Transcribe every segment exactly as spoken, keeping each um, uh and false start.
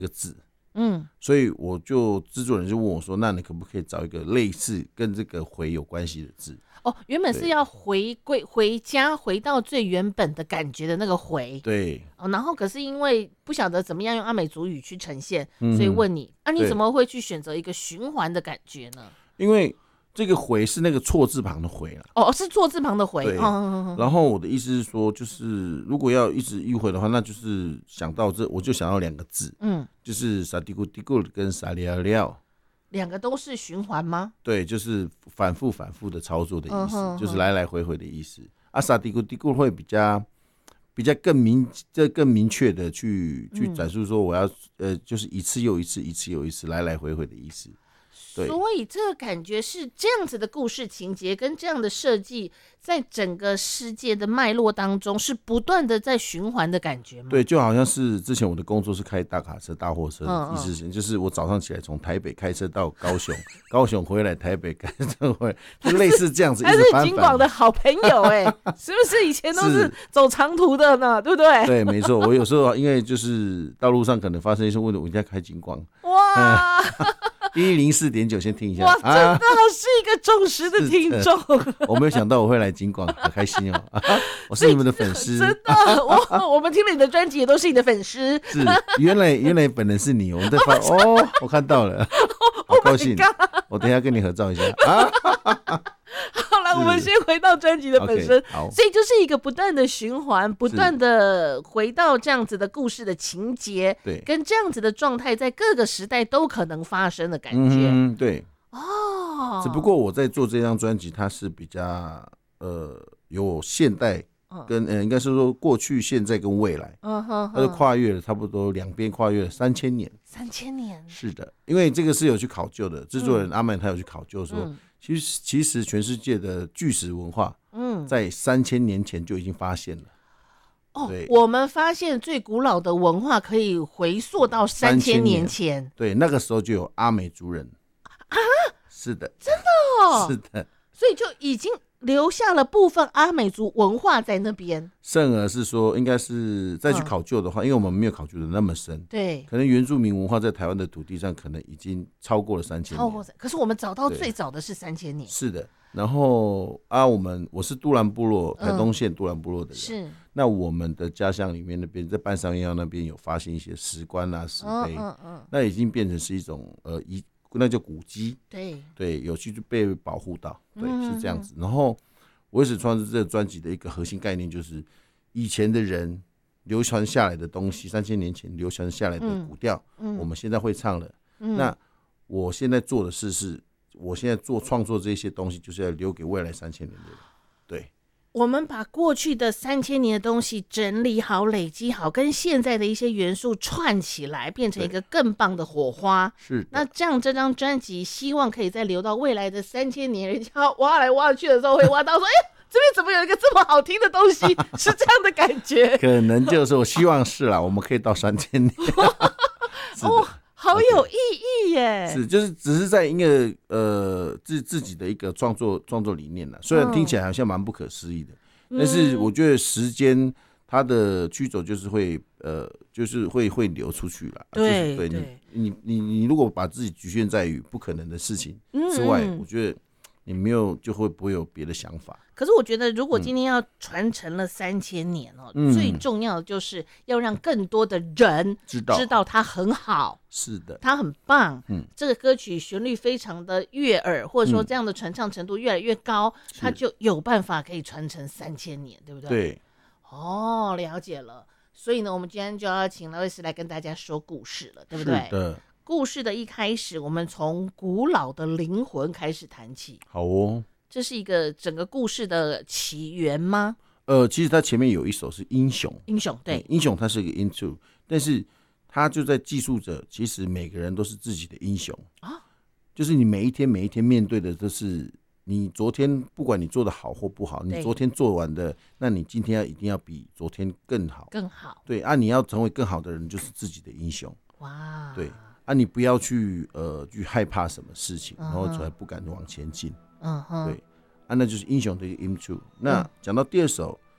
个字， 嗯， 所以我就制作人就问我说，那你可不可以找一个类似跟这个回有关系的字？ 哦，原本是要回归回家，回到最原本的感觉的那个回。 对， 哦，然后可是因为不晓得怎么样用阿美族语去呈现， 嗯、 所以问你啊，你对怎么会去选择一个循环的感觉呢？ 因为这个回是那个错字旁的回啦。 哦，是错字旁的回。 对， 哦哦、 然后我的意思是说，就是如果要一直迂回的话，那就是想到这，我就想到两个字， 嗯， 就是撒嘀咕嘀咕跟撒料料。 两个都是循环吗？ 对，就是反复反复的操作的意思， 嗯、 就是来来回回的意思。啊，撒嘀咕嘀咕会比较比较更明，这更明确的去去展述说，我要、嗯、呃，就是一次又一次，一次又一次，来来回回的意思。对， 所以这个感觉是这样子的故事情节跟这样的设计，在整个世界的脉络当中是不断的在循环的感觉吗？ 对，就好像是之前我的工作是开大卡车、大货车的嗯意思是，就是我早上起来从台北开车到高雄，高雄回来台北开车回来，就类似这样子，一直他反反。 是金广的好朋友哎、欸，是不是以前都是走长途的呢？对不对？ 对，没错。我有时候因为就是道路上可能发生一些问题，我一定要开金广。 哇！ 一零四点九，先听一下。 哇，真的是一个忠实的听众。 我没有想到我会来金广，好开心哦！啊、我是你们的粉丝， 真的。我我们听了你的专辑，也都是你的粉丝。 是，原来原来本人是你，我们在发哦，我看到了，好高兴。Oh、我等一下跟你合照一下啊！ 好了，我们先回到专辑的本身。 Okay, 好， 所以就是一个不断的循环，不断的回到这样子的故事的情节， 对， 跟这样子的状态，在各个时代都可能发生的感觉。 嗯，对。 哦， 只不过我在做这张专辑，它是比较呃有现代跟呃应该是说过去、现在跟未来， 嗯哼， 它就跨越了差不多两边跨越了三千年。 三千年， 是的，因为这个是有去考究的，制作人阿曼他有去考究说。 嗯其实，其实全世界的巨石文化，嗯，在三千年前就已经发现了。 哦，我们发现最古老的文化可以回溯到三千年前。 对，那个时候就有阿美族人啊，是的， 真的哦， 是的， 所以就已经留下了部分阿美族文化在那边。 甚而是说，应该是再去考究的话，嗯、因为我们没有考究的那么深， 对， 可能原住民文化在台湾的土地上，可能已经超过了三千年。 超过，可是我们找到最早的是三千年。 是的，然后啊，我们我是都兰部落，台东县都兰部落的人。 是、嗯， 那我们的家乡里面那边，在半山腰那边有发现一些石棺啊、石碑，嗯嗯嗯，那已经变成是一种呃遗，那叫古迹。 对对，有去被保护到，对，嗯、是这样子。然后我一直创作这个专辑的一个核心概念就是，以前的人流传下来的东西，三千年前流传下来的古调，嗯、我们现在会唱了。嗯、那我现在做的事是，我现在做创作这些东西，就是要留给未来三千年的人。对， 我们把过去的三千年的东西整理好、累积好，跟现在的一些元素串起来，变成一个更棒的火花。 是， 那这样这张专辑，希望可以再留到未来的三千年，人家挖来挖去的时候，会挖到说，哎、欸。这边怎么有一个这么好听的东西？是这样的感觉， 可能就是我希望是啦，我们可以到三千年。 哦，好有意义耶！ 是，就是只是在一个呃自自己的一个创作创作理念啦，虽然听起来好像蛮不可思议的，嗯、但是我觉得时间它的驱走就是会呃就是会会流出去啦。 对， 就是、对对你你你你如果把自己局限在于不可能的事情之外，嗯嗯我觉得。你没有就会不会有别的想法。 可是我觉得，如果今天要传承了三千年哦，嗯、最重要的就是要让更多的人知道知道它很好， 是的， 它很棒。嗯，这个歌曲旋律非常的悦耳，或者说这样的传唱程度越来越高，嗯、它就有办法可以传承三千年，对不对？ 对。 哦，了解了。所以呢，我们今天就要请劳瑞斯来跟大家说故事了，对不对？ 是的。 故事的一开始，我们从古老的灵魂开始谈起。 好哦， 这是一个整个故事的起源吗？ 呃，其实它前面有一首是英雄， 英雄对， 英雄它是一个 into， 但是它就在记述着，其实每个人都是自己的英雄啊，就是你每一天每一天面对的都是你昨天，不管你做的好或不好，你昨天做完的，那你今天要一定要比昨天更好， 更好。 对啊，你要成为更好的人，就是自己的英雄。 哇， 对。啊，你不要去呃去害怕什么事情，然后才不敢往前进。嗯哼，对，啊，那就是英雄的一个 into。那讲到第二首，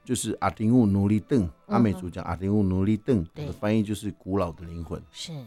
就是阿丁乌努力邓，阿美族讲阿丁乌努力邓， 对的翻译就是古老的灵魂。 是